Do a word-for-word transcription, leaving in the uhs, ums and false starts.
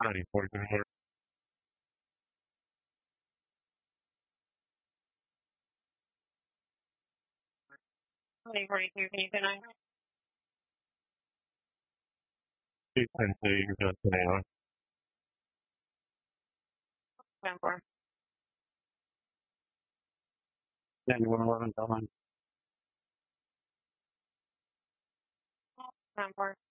Howdy, Fortune here. twenty forty-two, can you say nine? Two ten two, just now. ten four. Then one eleven, Dawn. ten four.